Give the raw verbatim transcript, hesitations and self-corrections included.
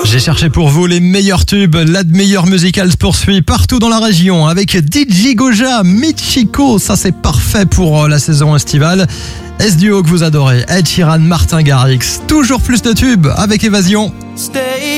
J'ai cherché pour vous les meilleurs tubes. La meilleure musicale se poursuit partout dans la région avec D J Goja, Michiko. Ça, c'est parfait pour la saison estivale. S-Duo que vous adorez, Ed Sheeran, Martin Garrix. Toujours plus de tubes avec Évasion. Stay